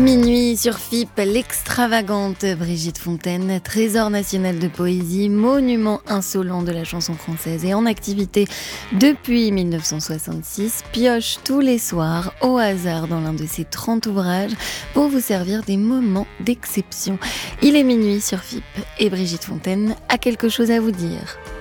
Minuit sur FIP, l'extravagante Brigitte Fontaine, trésor national de poésie, monument insolent de la chanson française et en activité depuis 1966, pioche tous les soirs au hasard dans l'un de ses 30 ouvrages pour vous servir des moments d'exception. Il est minuit sur FIP et Brigitte Fontaine a quelque chose à vous dire.